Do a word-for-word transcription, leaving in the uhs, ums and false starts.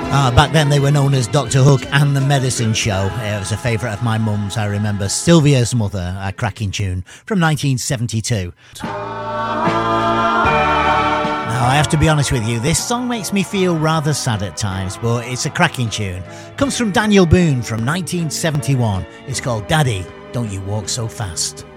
Uh, back then they were known as Doctor Hook and the Medicine Show. It was a favourite of my mum's, I remember. Sylvia's Mother, a cracking tune from nineteen seventy-two. Now, I have to be honest with you, this song makes me feel rather sad at times, but it's a cracking tune. Comes from Daniel Boone from nineteen seventy-one. It's called Daddy, Don't You Walk So Fast.